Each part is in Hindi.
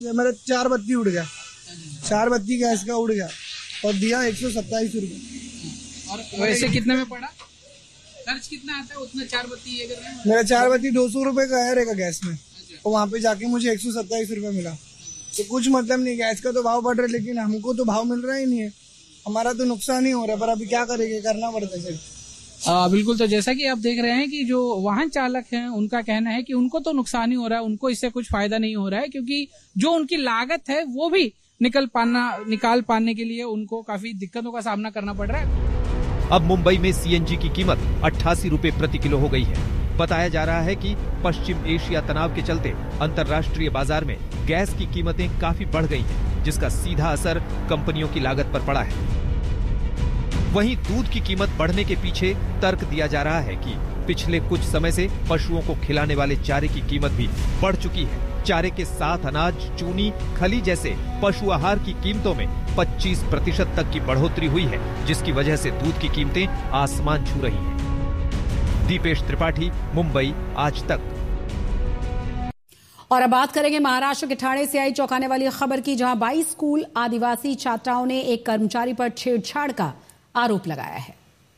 मेरा 4 बत्ती उड़ गया, 4 बत्ती गैस का उड़ गया और दिया 127 रुपये। और वैसे कितने में पड़ा? खर्च कितना आता है उतना 4 बत्ती ये कर रहे हैं? मेरा 4 बत्ती 200 रुपये का है रहेगा गैस में, और वहाँ पे जाके मुझे 127 रुपये मिला। तो कुछ मतलब नहीं, गैस का तो भाव बढ़ रहा है लेकिन हमको तो भाव मिल रहा ही नहीं है, हमारा तो नुकसान ही हो रहा है। पर अभी क्या करेंगे, करना पड़ता है सर। बिल्कुल। तो जैसा कि आप देख रहे हैं कि जो वाहन चालक हैं उनका कहना है कि उनको तो नुकसान ही हो रहा है, उनको इससे कुछ फायदा नहीं हो रहा है, क्योंकि जो उनकी लागत है वो भी निकाल पाने के लिए उनको काफी दिक्कतों का सामना करना पड़ रहा है। अब मुंबई में सीएनजी की कीमत 88 रुपए प्रति किलो हो गई है। बताया जा रहा है कि पश्चिम एशिया तनाव के चलते अंतर्राष्ट्रीय बाजार में गैस की कीमतें काफी बढ़ गई हैं, जिसका सीधा असर कंपनियों की लागत पर पड़ा है। वहीं दूध की कीमत बढ़ने के पीछे तर्क दिया जा रहा है कि पिछले कुछ समय से पशुओं को खिलाने वाले चारे की कीमत भी बढ़ चुकी है। चारे के साथ अनाज, चूनी, खली जैसे पशु आहार की कीमतों में 25% तक की बढ़ोतरी हुई है, जिसकी वजह से दूध की कीमतें आसमान छू रही हैं। दीपेश त्रिपाठी, मुंबई, आज तक। और अब बात करेंगे महाराष्ट्र के ठाणे से आई चौंकाने वाली खबर की, जहां 22 स्कूल आदिवासी छात्राओं ने एक कर्मचारी पर छेड़छाड़ का आरोप लगाया है।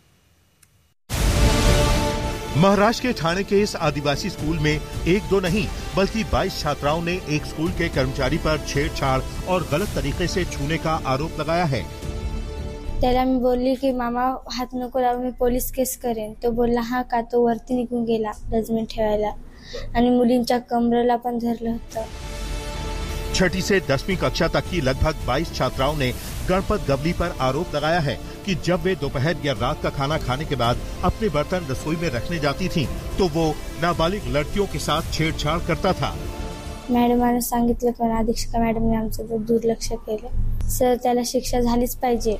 महाराष्ट्र के ठाणे के इस आदिवासी स्कूल में एक दो नहीं बल्कि 22 छात्राओं ने एक स्कूल के कर्मचारी पर छेड़छाड़ और गलत तरीके से छूने का आरोप लगाया है। त्याला मी बोलली की मामा हात नको लावू, मी पोलीस केस करेन. तो बोलला हा का. तो वरती निघून गेला डस्टबिन ठेवायला आणि मुलींच्या कमरेला पण धरलं होतं। 6ठी से 10वीं कक्षा तक की लगभग 22 छात्राओं ने गणपत गवली पर आरोप लगाया है कि जब वे दोपहर या रात का खाना खाने के बाद अपने बर्तन रसोई में रखने जाती थीं, तो वो नाबालिग लड़कियों के साथ छेड़छाड़ करता था। मॅडमांना सांगितलं पण अधीक्षक मॅडमने आमचं तर दुर्लक्ष केलं। सर त्याला शिक्षा झालीच पाहिजे।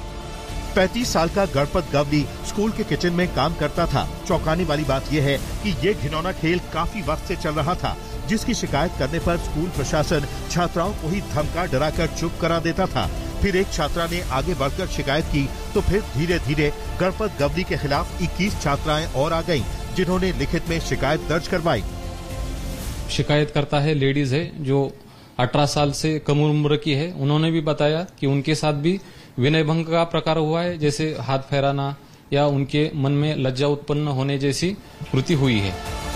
35 साल का गणपत गवली स्कूल के किचन में काम करता था। चौंकाने वाली बात यह है कि ये घिनौना खेल काफी वक्त से चल रहा था, जिसकी शिकायत करने पर स्कूल प्रशासन छात्राओं को ही धमका डराकर चुप करा देता था। फिर एक छात्रा ने आगे बढ़कर शिकायत की, तो फिर धीरे धीरे गणपत गवली के खिलाफ 21 छात्राएं और आ गईं, जिन्होंने लिखित में शिकायत दर्ज करवाई। शिकायत करता है लेडीज है जो 18 साल से कम उम्र की है। उन्होंने भी बताया कि उनके साथ भी विनय भंग का प्रकार हुआ है, जैसे हाथ फहराना या उनके मन में लज्जा उत्पन्न होने जैसी कृति हुई है।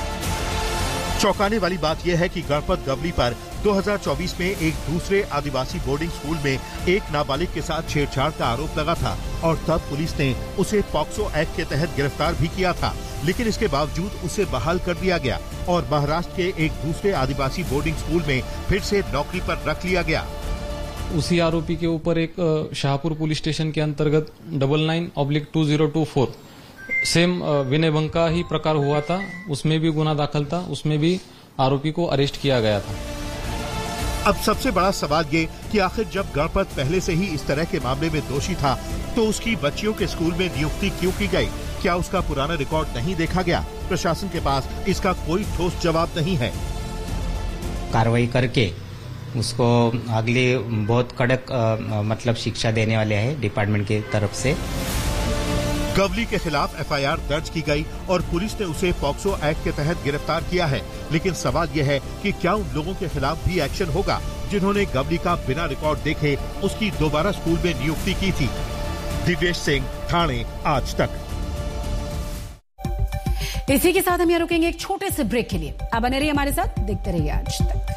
चौंकाने वाली बात यह है कि गणपत गवली पर 2024 में एक दूसरे आदिवासी बोर्डिंग स्कूल में एक नाबालिग के साथ छेड़छाड़ का आरोप लगा था और तब पुलिस ने उसे पॉक्सो एक्ट के तहत गिरफ्तार भी किया था, लेकिन इसके बावजूद उसे बहाल कर दिया गया और महाराष्ट्र के एक दूसरे आदिवासी बोर्डिंग स्कूल में फिर से नौकरी पर रख लिया गया। उसी आरोपी के ऊपर एक शाहपुर पुलिस स्टेशन के अंतर्गत 99/2024 सेम विनय भंग का ही प्रकार हुआ था, उसमें भी गुना दाखिल था, उसमें भी आरोपी को अरेस्ट किया गया था। अब सबसे बड़ा सवाल ये कि आखिर जब गणपत पहले से ही इस तरह के मामले में दोषी था, तो उसकी बच्चियों के स्कूल में नियुक्ति क्यों की गई? क्या उसका पुराना रिकॉर्ड नहीं देखा गया? प्रशासन के पास इसका कोई ठोस जवाब नहीं है। कार्रवाई करके उसको अगली बहुत कड़क मतलब शिक्षा देने वाले हैं डिपार्टमेंट की तरफ से। गवली के खिलाफ एफआईआर दर्ज की गई और पुलिस ने उसे पॉक्सो एक्ट के तहत गिरफ्तार किया है, लेकिन सवाल यह है कि क्या उन लोगों के खिलाफ भी एक्शन होगा जिन्होंने गवली का बिना रिकॉर्ड देखे उसकी दोबारा स्कूल में नियुक्ति की थी। दिवेश सिंह, ठाणे, आज तक। इसी के साथ हम यहाँ रुकेंगे एक छोटे से ब्रेक के लिए। आप बने रहिए हमारे साथ, देखते रहिए आज तक।